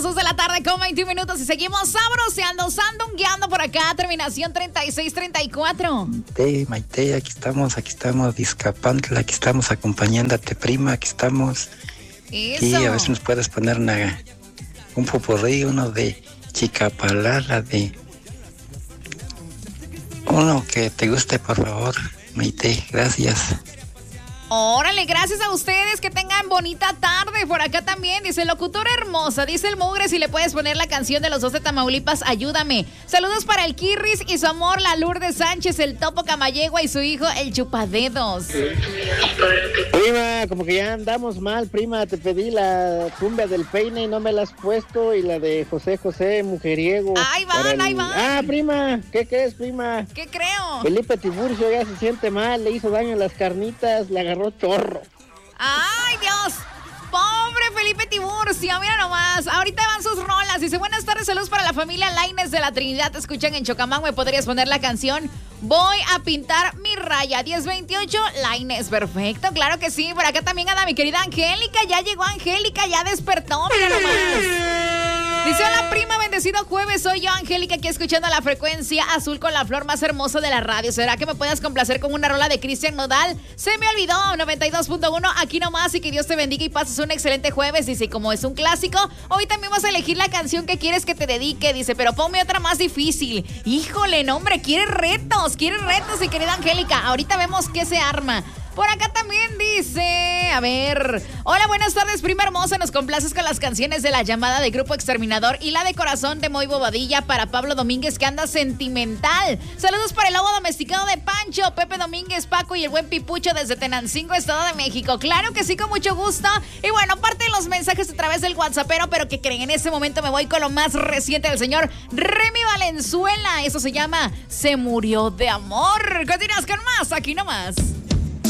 2 de la tarde con 21 minutos y seguimos sabroseando, sandungueando por acá, terminación 3634. Maite, aquí estamos, Discapantla, aquí estamos acompañándote, prima, aquí estamos. Eso. Y a ver si nos puedes poner un popurrí, uno de Chicapalala, uno que te guste, por favor, Maite, gracias. Órale, gracias a ustedes, que tengan bonita tarde. Por acá también dice, locutora hermosa, dice el Mugre, si le puedes poner la canción de los dos de Tamaulipas, ayúdame. Saludos para el Kirris y su amor, la Lourdes Sánchez, el Topo Camayegua y su hijo, el Chupadedos. Prima, como que ya andamos mal, prima, te pedí la cumbia del peine y no me la has puesto, y la de José José, mujeriego. Ahí van. Ah, prima, ¿qué crees, prima? ¿Qué creo? Felipe Tiburcio ya se siente mal, le hizo daño a las carnitas, le agarró chorro. ¡Ay, Dios! Pobre Felipe Tiburcio, mira nomás. Ahorita van sus rolas. Dice, buenas tardes, saludos para la familia Lainez de la Trinidad. Te escuchan en Chocamán. ¿Me podrías poner la canción? Voy a pintar mi raya. 1028, Lainez. Perfecto, claro que sí. Por acá también anda mi querida Angélica. Ya llegó Angélica, ya despertó. Mira nomás. Dice, hola prima, bendecido jueves. Soy yo, Angélica, aquí escuchando la frecuencia azul con la flor más hermosa de la radio. ¿Será que me puedas complacer con una rola de Cristian Nodal? Se me olvidó, 92.1, aquí nomás, y que Dios te bendiga y pases un excelente jueves. Dice, como es un clásico, hoy también vas a elegir la canción que quieres que te dedique. Dice, pero ponme otra más difícil. Híjole, no, hombre, quieres retos, mi querida Angélica. Ahorita vemos qué se arma. Por acá también dice, a ver, hola, buenas tardes, prima hermosa, nos complaces con las canciones de La Llamada de Grupo Exterminador y la de Corazón de Moy Bobadilla para Pablo Domínguez, que anda sentimental. Saludos para el lobo domesticado de Pancho, Pepe Domínguez, Paco y el buen Pipucho desde Tenancingo, Estado de México. Claro que sí, con mucho gusto. Y bueno, parte de los mensajes a través del WhatsAppero, pero que creen, en ese momento me voy con lo más reciente del señor Remy Valenzuela. Eso se llama Se Murió de Amor. Continúas con más, aquí nomás.